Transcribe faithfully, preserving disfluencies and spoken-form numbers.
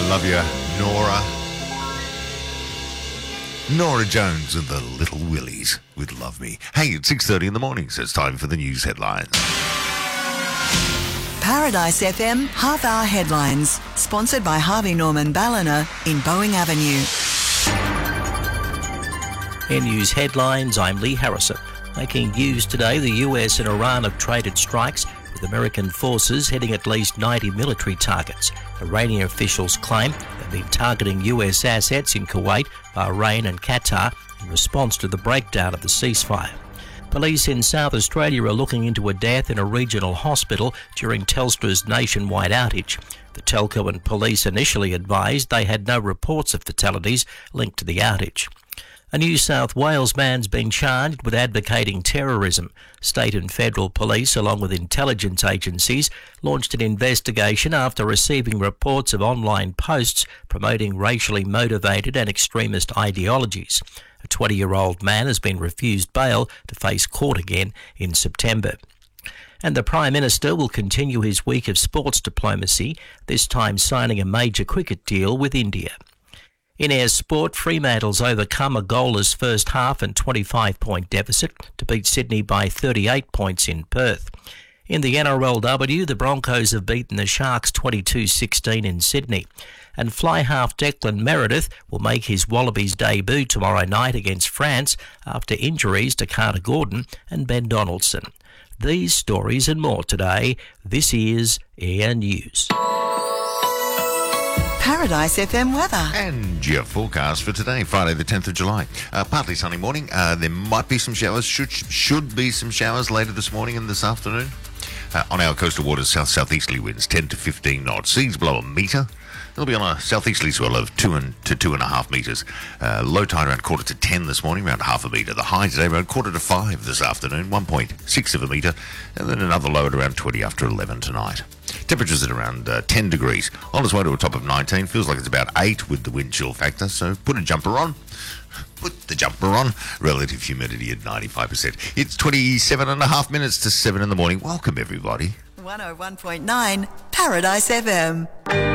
I love you, Nora. Nora Jones and the Little Willies with Love Me. Hey, it's six thirty in the morning, so it's time for the news headlines. Paradise F M half-hour headlines, sponsored by Harvey Norman Ballina in Boeing Avenue. In news headlines, I'm Lee Harrison. Making news today, the U S and Iran have traded strikes, with American forces hitting at least ninety military targets. Iranian officials claim they've been targeting U S assets in Kuwait, Bahrain and Qatar in response to the breakdown of the ceasefire. Police in South Australia are looking into a death in a regional hospital during Telstra's nationwide outage. The telco and police initially advised they had no reports of fatalities linked to the outage. A New South Wales man's been charged with advocating terrorism. State and federal police, along with intelligence agencies, launched an investigation after receiving reports of online posts promoting racially motivated and extremist ideologies. A twenty-year-old man has been refused bail to face court again in September. And the Prime Minister will continue his week of sports diplomacy, this time signing a major cricket deal with India. In Air Sport, Fremantle's overcome a goalless first half and twenty-five point deficit to beat Sydney by thirty-eight points in Perth. In the N R L W, the Broncos have beaten the Sharks twenty-two sixteen in Sydney. And fly half Declan Meredith will make his Wallabies debut tomorrow night against France after injuries to Carter Gordon and Ben Donaldson. These stories and more today. This is Air News. Paradise F M weather. And your forecast for today, Friday the tenth of July. Uh, partly sunny morning. Uh, there might be some showers. Should should be some showers later this morning and this afternoon. Uh, on our coastal waters, south-southeasterly winds ten to fifteen knots. Seas below a metre. It'll be on a southeasterly swell of two and to two and a half metres. Uh, low tide around quarter to ten this morning, around half a metre. The high today around quarter to five this afternoon, one point six of a metre. And then another low at around twenty after eleven tonight. Temperatures at around uh, ten degrees. On its way to a top of nineteen. Feels like it's about eight with the wind chill factor. So put a jumper on. Put the jumper on. Relative humidity at ninety-five percent. It's twenty-seven and a half minutes to seven in the morning. Welcome, everybody. one oh one point nine Paradise F M.